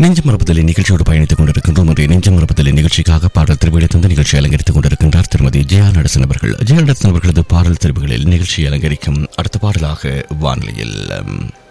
நெஞ்சம் மரபுதலை நிகழ்ச்சியோடு பயணித்துக் கொண்டிருக்கின்றோம். நெஞ்சம் மரபுதலை நிகழ்ச்சிக்காக பாடல் திருவிழை தந்த நிகழ்ச்சி அலங்கரித்துக் கொண்டிருக்கின்றார் திருமதி ஜெயா நடேசன் அவர்கள். ஜெயா நடேசன் அவர்களது பாடல் திருவுகளில் நிகழ்ச்சி அலங்கரிக்கும் அடுத்த பாடலாக வானிலையில்